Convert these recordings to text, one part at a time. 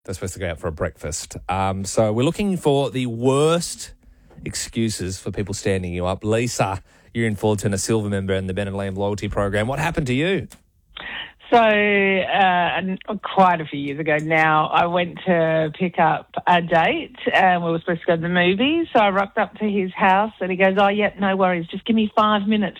They're supposed to go out for a breakfast. So we're looking for the worst excuses for people standing you up. Lisa, you're in Fullerton, a silver member in the Ben and Lamb loyalty program. What happened to you? So, quite a few years ago now, I went to pick up a date and we were supposed to go to the movies. So I rocked up to his house and he goes, oh, yeah, no worries. Just give me 5 minutes.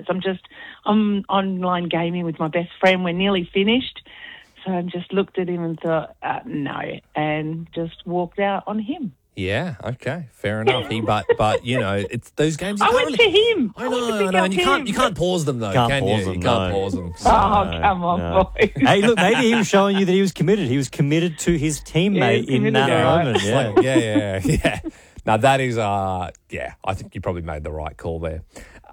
I'm online gaming with my best friend. We're nearly finished. So I just looked at him and thought, no, and just walked out on him. Yeah, okay, fair enough. But you know, it's those games. I went to him. I know, and you can't pause them though, can you? You can't pause them. So. Oh, come on, boys. Hey, look, maybe he was showing you that he was committed. He was committed to his teammate in that moment. Yeah. Yeah. Now that is, I think you probably made the right call there.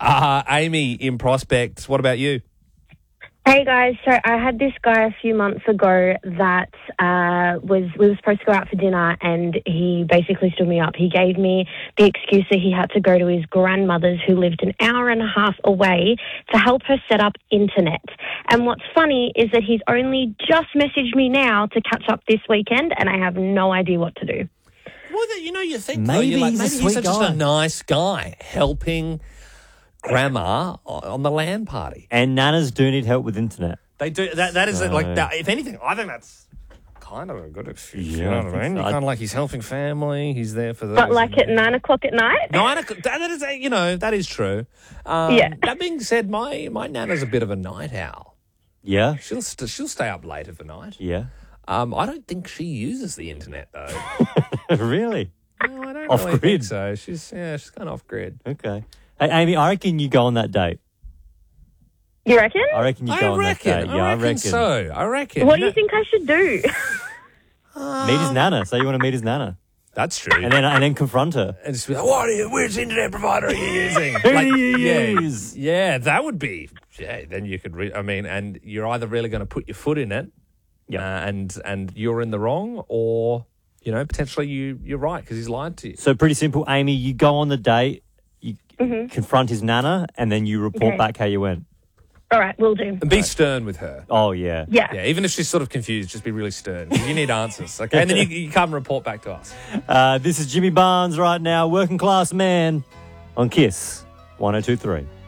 Amy in Prospect, what about you? Hey guys, so I had this guy a few months ago that we were supposed to go out for dinner and he basically stood me up. He gave me the excuse that he had to go to his grandmother's who lived an hour and a half away to help her set up internet. And what's funny is that he's only just messaged me now to catch up this weekend and I have no idea what to do. Well, you think maybe he's just a nice guy helping grandma on the LAN party. And nanas do need help with internet. They do. That is like that. If anything, I think that's kind of a good excuse. Yeah, you know what I mean? so. Kind of like he's helping family. He's there for those. But like at 9 o'clock at night? 9 o'clock. That is, that is true. Yeah. That being said, my nana's a bit of a night owl. Yeah? She'll stay up late overnight. Yeah. I don't think she uses the internet though. Really? No, I don't Off really grid? think so. She's kind of off grid. Okay. Hey, Amy, I reckon you go on that date. You reckon? I reckon you go on that date. Yeah, I reckon. So. I reckon. What do you think I should do? Meet his nana. Say you want to meet his nana. That's true. And then confront her. And just be like, which internet provider are you using? Who do you use? Yeah, that would be. Yeah, then you could. And you're either really going to put your foot in it, and you're in the wrong, or potentially you're right because he's lied to you. So pretty simple, Amy. You go on the date, you confront his nana, and then you report back how you went. All right, will do. And be stern with her. Oh yeah. Yeah, even if she's sort of confused, just be really stern because you need answers. Okay, and then you come and report back to us. This is Jimmy Barnes right now, Working Class Man on KISS 102.3.